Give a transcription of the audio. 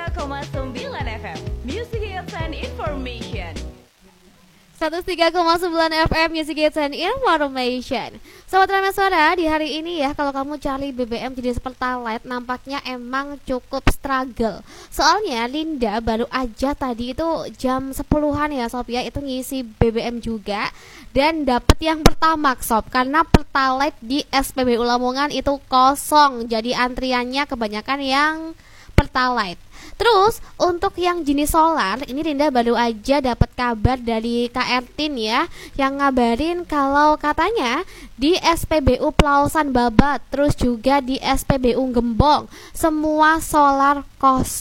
103,9 FM Music Hits and Information. 103,9 FM Music Hits and Information. Sobat Rame Suara, di hari ini ya, kalau kamu cari BBM jenis Pertalite nampaknya emang cukup struggle. Soalnya Linda baru aja tadi itu jam 10-an ya Sob ya, itu ngisi BBM juga dan dapet yang Pertamax Sob, karena Pertalite di SPBU Lamongan itu kosong. Jadi antriannya kebanyakan yang Pertalite. Terus untuk yang jenis solar, ini Linda baru aja dapat kabar dari Kak Ertin ya, yang ngabarin kalau katanya di SPBU Pelausan Babat, terus juga di SPBU Gembong, semua solar kosong.